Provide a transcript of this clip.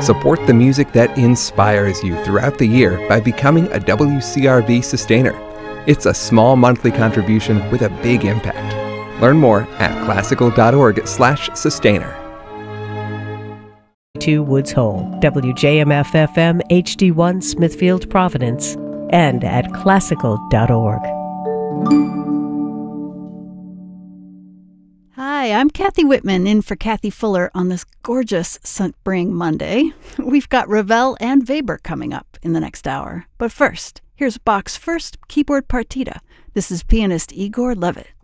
Support the music that inspires you throughout the year by becoming a WCRV sustainer. It's a small monthly contribution with a big impact. Learn more at classical.org/sustainer. To Woods Hole, WJMF-FM HD1 Smithfield, Providence, and at classical.org. Hi, I'm Kathy Whitman in for Kathy Fuller on this gorgeous Spring Monday. We've got Ravel and Weber coming up in the next hour. But first, here's Bach's first keyboard partita. This is pianist Igor Levit.